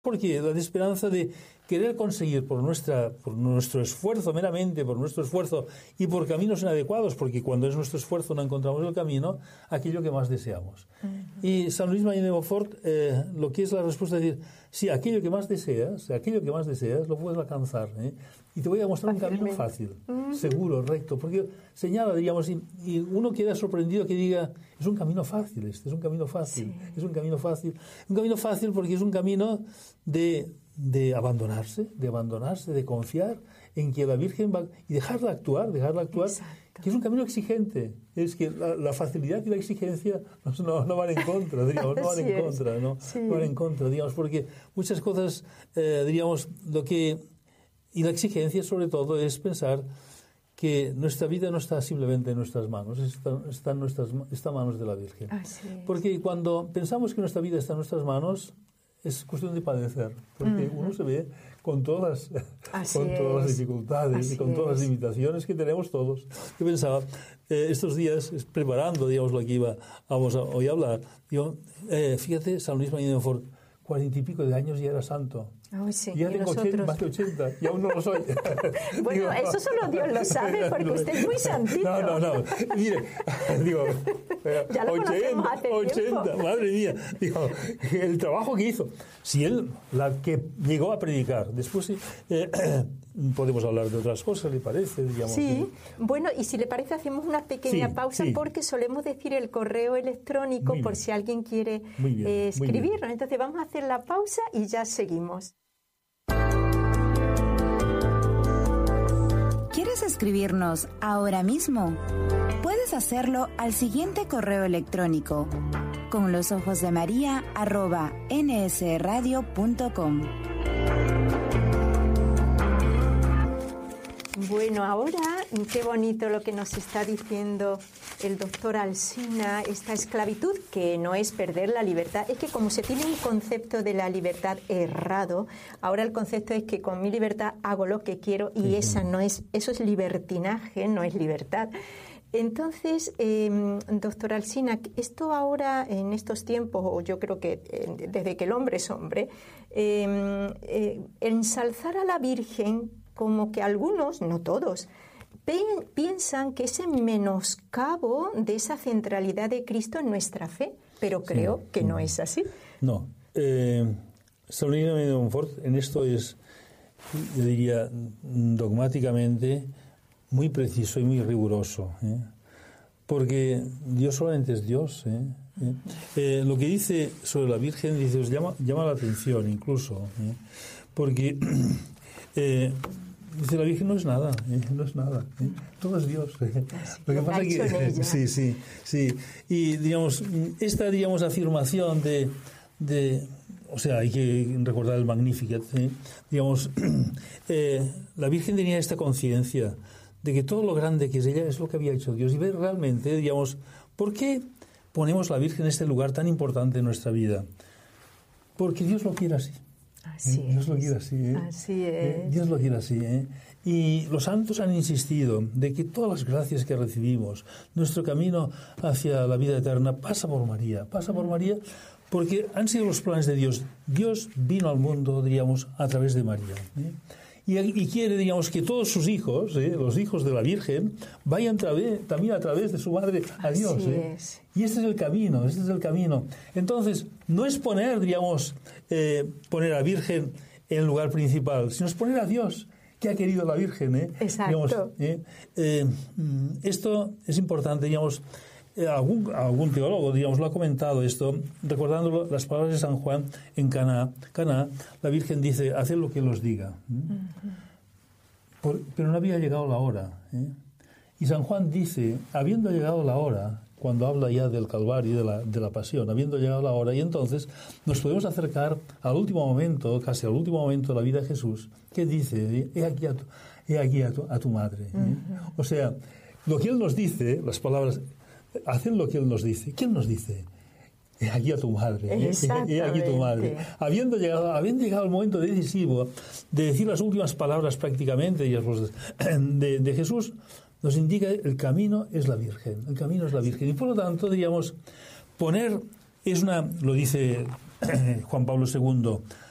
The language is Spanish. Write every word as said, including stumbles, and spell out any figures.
porque la desesperanza de querer conseguir por, nuestra, por nuestro esfuerzo meramente, por nuestro esfuerzo y por caminos inadecuados, porque cuando es nuestro esfuerzo no encontramos el camino, aquello que más deseamos. Uh-huh. Y San Luis María de Montfort, eh, lo que es la respuesta es decir, sí, aquello que más deseas, aquello que más deseas, lo puedes alcanzar, ¿eh? Y te voy a mostrar un camino fácil, uh-huh. seguro, recto, porque señala, diríamos, y, y uno queda sorprendido que diga, es un camino fácil este, es un camino fácil, sí. es un camino fácil, un camino fácil porque es un camino de... de abandonarse, de abandonarse, de confiar en que la Virgen va y dejarla actuar, dejarla actuar, Exacto. que es un camino exigente. Es que la, la facilidad y la exigencia no, no van en contra, digamos, no van en contra, ¿no? Sí. no van en contra, digamos, porque muchas cosas, eh, diríamos, lo que y la exigencia sobre todo es pensar que nuestra vida no está simplemente en nuestras manos, está, está en nuestras está en manos de la Virgen. Así es. Porque cuando pensamos que nuestra vida está en nuestras manos, es cuestión de padecer, porque uh-huh. uno se ve con todas, con todas las dificultades Así y con todas es. las limitaciones que tenemos todos. Yo pensaba, eh, estos días, preparando, digamos, lo que iba, vamos a, hoy a hablar, digo, eh, fíjate, San Luis María de Montfort, cuarenta y pico de años ya era santo. Oh, sí. Y ya tengo ochenta, más de ochenta y aún no lo soy. Bueno, digo, eso solo Dios lo sabe porque usted es muy santito. No, no, no. Mire, digo, ya lo ochenta, hace ochenta, tiempo. Madre mía. Digo, el trabajo que hizo. Si él, la que llegó a predicar, después eh, podemos hablar de otras cosas, ¿le parece? Digamos, sí. ¿sí? Bueno, y si le parece, hacemos una pequeña sí, pausa sí. porque solemos decir el correo electrónico por si alguien quiere bien, eh, escribirnos. Entonces vamos a hacer la pausa y ya seguimos. ¿Quieres escribirnos ahora mismo? Puedes hacerlo al siguiente correo electrónico: con los ojos de María arroba nsradio punto com. Bueno, ahora qué bonito lo que nos está diciendo el doctor Alsina, esta esclavitud que no es perder la libertad, es que como se tiene un concepto de la libertad errado, ahora el concepto es que con mi libertad hago lo que quiero y esa no es, eso es libertinaje, no es libertad. Entonces, eh, doctor Alsina, esto ahora en estos tiempos, o yo creo que eh, desde que el hombre es hombre, eh, eh, ensalzar a la Virgen como que algunos, no todos, piensan que es en menoscabo de esa centralidad de Cristo en nuestra fe, pero creo sí, que no, no es así. No. Eh, San Luis de Montfort en esto es, yo diría, dogmáticamente muy preciso y muy riguroso, ¿eh? Porque Dios solamente es Dios. ¿eh? ¿Eh? Eh, lo que dice sobre la Virgen, dice, os llama, llama la atención incluso, ¿eh? Porque... Eh, Dice, la Virgen no es nada, ¿eh? no es nada, ¿eh? todo es Dios. ¿eh? Lo que pasa es que, sí, sí, sí. Y, digamos, esta, digamos, afirmación de, de o sea, hay que recordar el Magnificat, ¿eh? digamos, eh, la Virgen tenía esta conciencia de que todo lo grande que es ella es lo que había hecho Dios. Y ver realmente, digamos, ¿por qué ponemos la Virgen en este lugar tan importante en nuestra vida? Porque Dios lo quiere así. Así ¿Eh? Dios es. lo quiere así, ¿eh? Así es. ¿Eh? Dios lo quiere así, ¿eh? Y los santos han insistido de que todas las gracias que recibimos, nuestro camino hacia la vida eterna pasa por María, pasa por María porque han sido los planes de Dios. Dios vino al mundo, diríamos, a través de María, ¿eh? Y, y quiere, digamos, que todos sus hijos, ¿eh? los hijos de la Virgen, vayan través, también a través de su madre a Dios. Así ¿eh? es. Y este es el camino, este es el camino. Entonces, no es poner, digamos, eh, poner a la Virgen en el lugar principal, sino es poner a Dios, que ha querido la Virgen. ¿eh? Exacto. Digamos, ¿eh? Eh, esto es importante, digamos, eh, algún, algún teólogo, digamos, lo ha comentado esto, recordando las palabras de San Juan en Caná. Caná, la Virgen dice, haced lo que él os diga. ¿eh? Uh-huh. Por, pero no había llegado la hora. ¿eh? Y San Juan dice, habiendo llegado la hora, cuando habla ya del Calvario y de la, de la pasión, habiendo llegado la hora, y entonces nos podemos acercar al último momento, casi al último momento de la vida de Jesús, que dice, he aquí a tu, he aquí a tu, a tu madre. ¿eh? Uh-huh. O sea, lo que Él nos dice, las palabras, hacen lo que Él nos dice. ¿Quién nos dice? He aquí a tu madre. ¿eh? He aquí a tu madre. Habiendo llegado, habiendo llegado el momento decisivo de decir las últimas palabras prácticamente de, de Jesús, nos indica el camino es la Virgen, el camino es la Virgen. Y por lo tanto, diríamos, poner es una, lo dice Juan Pablo segundo,